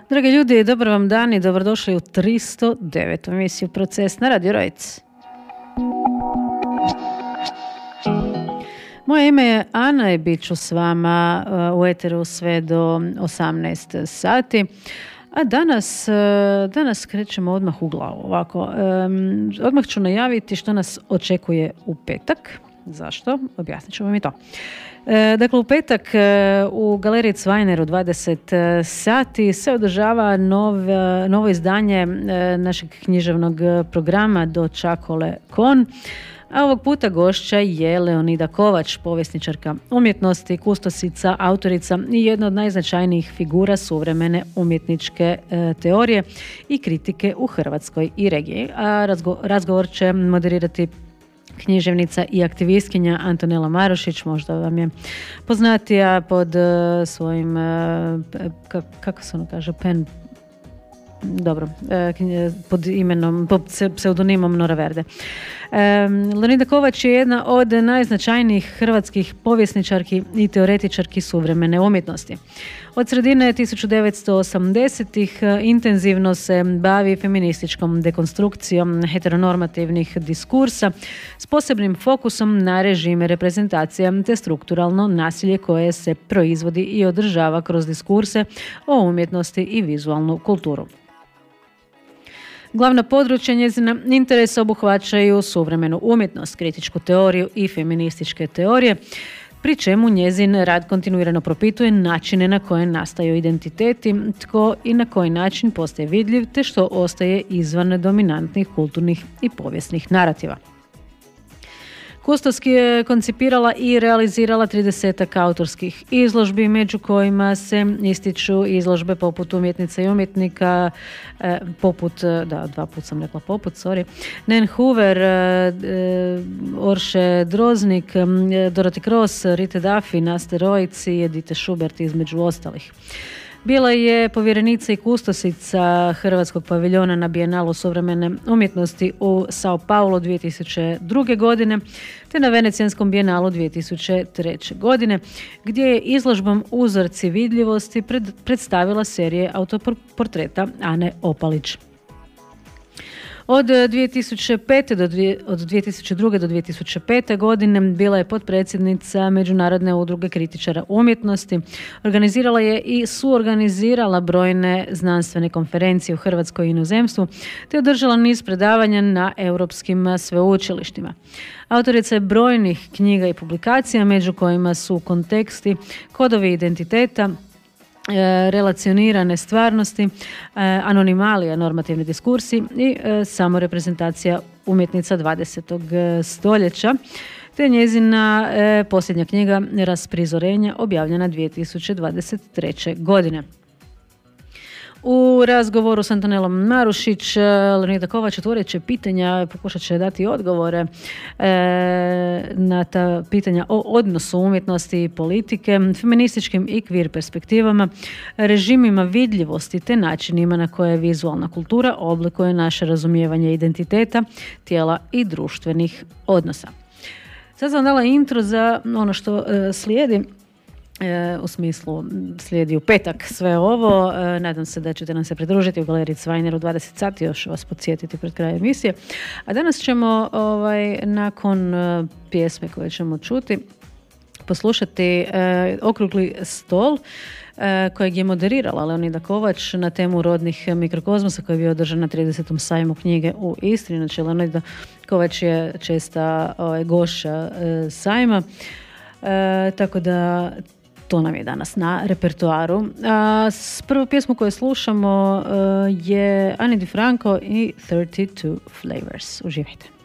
Dragi ljudi, dobar vam dan i dobrodošli u 309. emisiju Proces na Radio Rojc. Moje ime je Ana i bit ću s vama u eteru sve do 18 sati. A danas krećemo odmah u glavu. Odmah ću najaviti što nas očekuje u petak. Zašto? Objasnit ću vam i to. Dakle, u petak u Galeriji Cvajner u 20 sati se održava novo izdanje našeg književnog programa Do Čakole Kon. A ovog puta gošća je Leonida Kovač, povjesničarka umjetnosti, kustosica, autorica i jedna od najznačajnijih figura suvremene umjetničke teorije i kritike u Hrvatskoj i regiji. A razgovor će moderirati književnica i aktivistkinja Antonela Marušić, možda vam je poznatija pod svojim, kako se ono kaže, pod pseudonimom Nora Verde. Leonida Kovač je jedna od najznačajnijih hrvatskih povjesničarki i teoretičarki suvremene umjetnosti. Od sredine 1980-ih intenzivno se bavi feminističkom dekonstrukcijom heteronormativnih diskursa s posebnim fokusom na režime reprezentacija te strukturalno nasilje koje se proizvodi i održava kroz diskurse o umjetnosti i vizualnu kulturu. Glavna područja njezina interesa obuhvaćaju suvremenu umjetnost, kritičku teoriju i feminističke teorije, pri čemu njezin rad kontinuirano propituje načine na koje nastaju identiteti, tko i na koji način postaje vidljiv, te što ostaje izvan dominantnih kulturnih i povijesnih narativa. Kustoski je koncipirala i realizirala 30 autorskih izložbi, među kojima se ističu izložbe poput umjetnica i umjetnika, Nan Hoover, Orše Droznik, Dorothy Kross, Rite Duffy, Naste Rojc i Edite Schubert između ostalih. Bila je povjerenica i kustosica Hrvatskog paviljona na Bijenalu suvremene umjetnosti u Sao Paulo 2002. godine, te na Venecijanskom bijenalu 2003. godine, gdje je izložbom Uzorci vidljivosti predstavila serije autoportreta Ane Opalić. Od 2002. do 2005. godine bila je potpredsjednica Međunarodne udruge kritičara umjetnosti. Organizirala je i suorganizirala brojne znanstvene konferencije u Hrvatskoj i inozemstvu, te održala niz predavanja na europskim sveučilištima. Autorica je brojnih knjiga i publikacija, među kojima su Konteksti, Kodovi identiteta, Relacionirane stvarnosti, Anonimalija, normativni diskursi i Samoreprezentacija umjetnica 20. stoljeća, te njezina posljednja knjiga Rasprizorenja, objavljena 2023. godine. U razgovoru s Antonelom Marušić, Leonida Kovač otvorit će pitanja, pokušat će dati odgovore na ta pitanja o odnosu umjetnosti i politike, feminističkim i queer perspektivama, režimima vidljivosti te načinima na koje vizualna kultura oblikuje naše razumijevanje identiteta, tijela i društvenih odnosa. Sad sam dala intro za ono što slijedi. U smislu slijedi u petak sve ovo. Nadam se da ćete nam se pridružiti u Galeriji Cvajner u 20 sati, još vas podsjetiti pred krajem emisije. A danas ćemo nakon pjesme koje ćemo čuti poslušati okrugli stol kojeg je moderirala Leonida Kovač na temu rodnih mikrokozmosa koji je bio održan na 30. sajmu knjige u Istri. Znači, Leonida Kovač je česta gošća sajma, tako da to nam je danas na repertoaru. Prvu pjesmu koju slušamo je Ani DiFranco i 32 Flavors. Uživajte.